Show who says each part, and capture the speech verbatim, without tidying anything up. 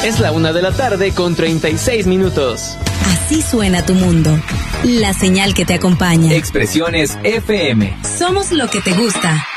Speaker 1: Es la una de la tarde con treinta y seis minutos.
Speaker 2: Así suena tu mundo. La señal que te acompaña.
Speaker 3: Expresiones F M.
Speaker 2: Somos lo que te gusta.